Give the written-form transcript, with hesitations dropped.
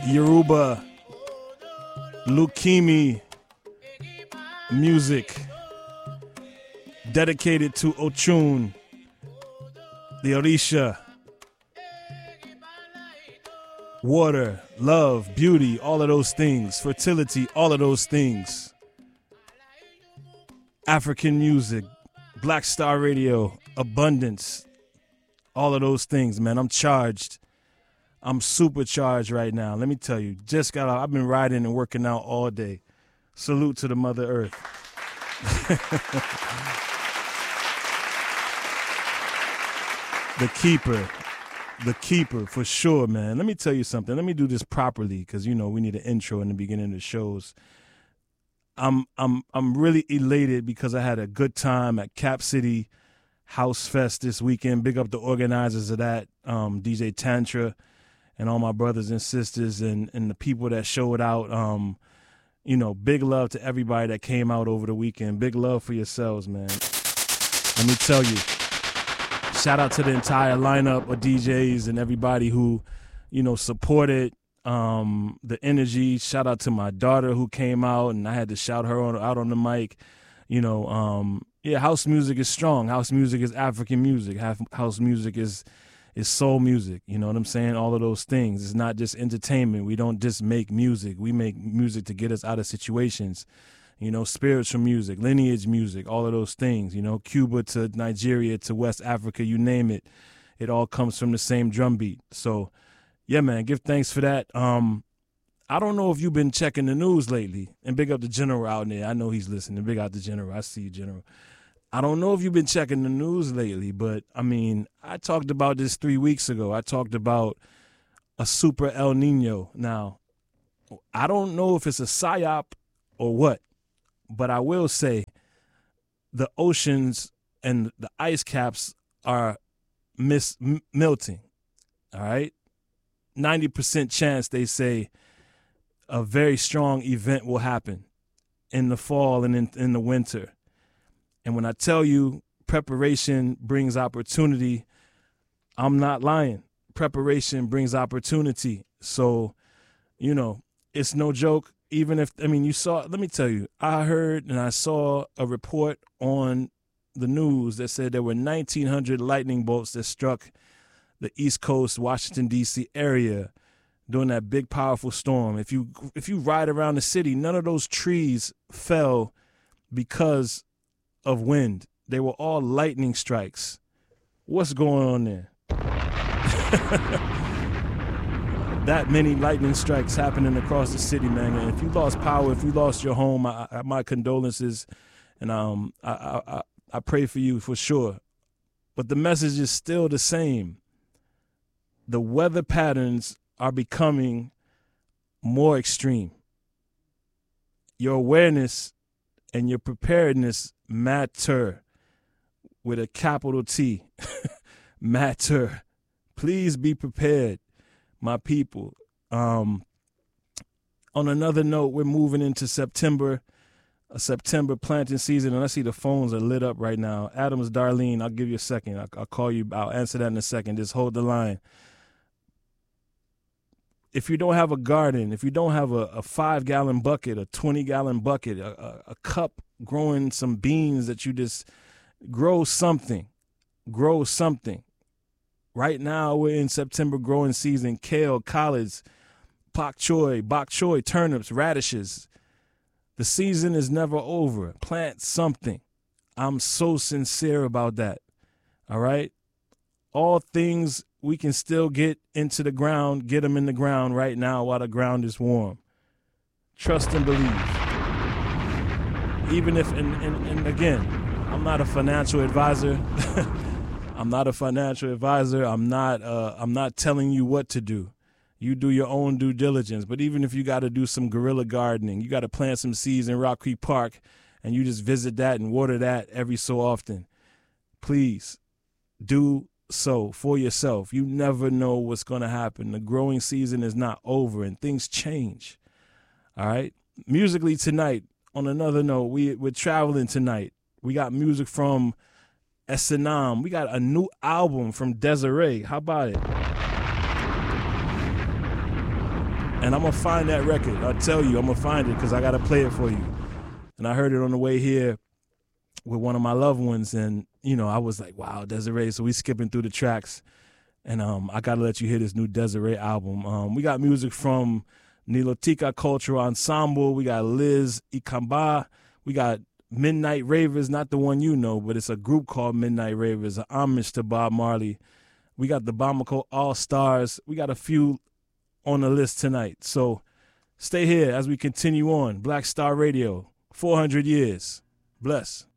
Yoruba Lukimi music dedicated to Ochun, the Orisha. Water, love, beauty, all of those things. Fertility, all of those things. African music, Black Star Radio, abundance, all of those things, man. I'm charged. I'm supercharged right now. Let me tell you, just got out. I've been riding and working out all day. Salute to the Mother Earth. The keeper for sure, man. Let me tell you something. Let me do this properly because we need an intro in the beginning of the shows. I'm really elated because I had a good time at Cap City House Fest this weekend. Big up the organizers of that, DJ Tantra and all my brothers and sisters and the people that showed out. Big love to everybody that came out over the weekend. Big love for yourselves, man. Let me tell you. Shout out to the entire lineup of DJs and everybody who, supported the energy. Shout out to my daughter who came out, and I had to shout her out on the mic. House music is strong. House music is African music. House music is soul music. You know what I'm saying? All of those things. It's not just entertainment. We don't just make music. We make music to get us out of situations. Spiritual music, lineage music, all of those things, Cuba to Nigeria to West Africa, you name it. It all comes from the same drum beat. So, yeah, man, give thanks for that. I don't know if you've been checking the news lately. And big up the General out there. I know he's listening. Big out the General. I see you, General. I don't know if you've been checking the news lately, but, I talked about this 3 weeks ago. I talked about a super El Nino. Now, I don't know if it's a psyop or what. But I will say the oceans and the ice caps are melting, all right? 90% chance, they say, a very strong event will happen in the fall and in the winter. And when I tell you preparation brings opportunity, I'm not lying. Preparation brings opportunity. So, it's no joke. Even if, you saw, let me tell you, I heard and I saw a report on the news that said there were 1,900 lightning bolts that struck the East Coast, Washington, D.C. area during that big, powerful storm. If you ride around the city, none of those trees fell because of wind. They were all lightning strikes. What's going on there? That many lightning strikes happening across the city, man. And if you lost power, if you lost your home, my condolences, and I pray for you for sure. But the message is still the same. The weather patterns are becoming more extreme. Your awareness and your preparedness matter, with a capital T. Matter. Please be prepared, my people. On another note, we're moving into September, a September planting season, and I see the phones are lit up right now. Adams, Darlene, I'll give you a second. I'll call you. I'll answer that in a second. Just hold the line. If you don't have a garden, if you don't have a 5-gallon bucket, a 20-gallon bucket, a cup growing some beans that you just grow something. Right now, we're in September growing season. Kale, collards, bok choy, turnips, radishes. The season is never over. Plant something. I'm so sincere about that. All right? All things we can still get into the ground, get them in the ground right now while the ground is warm. Trust and believe. Even if, and again, I'm not a financial advisor. I'm not telling you what to do. You do your own due diligence. But even if you got to do some guerrilla gardening, you got to plant some seeds in Rock Creek Park, and you just visit that and water that every so often. Please do so for yourself. You never know what's going to happen. The growing season is not over, and things change. All right? Musically tonight, on another note, we're traveling tonight. We got music from Esanam. We got a new album from Desiree. How about it? And I'm going to find that record. I'll tell you, I'm going to find it because I got to play it for you. And I heard it on the way here with one of my loved ones. And, you know, I was like, wow, Desiree. So we skipping through the tracks. And I got to let you hear this new Desiree album. We got music from Nilotika Cultural Ensemble. We got Liz Ikamba. We got Midnight Ravers, not the one you know, but it's a group called Midnight Ravers, an homage to Bob Marley. We got the Bamako All-Stars. We got a few on the list tonight. So stay here as we continue on. Black Star Radio, 400 years. Bless.